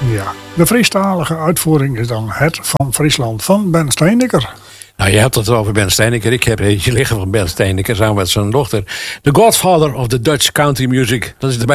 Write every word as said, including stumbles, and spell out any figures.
Ja, de Friestalige uitvoering is dan Het van Friesland van Ben Steeneker. Nou, je hebt het over Ben Steeneker. Ik heb eentje liggen van Ben Steeneker samen met zijn dochter. The Godfather of the Dutch Country Music. Dat is de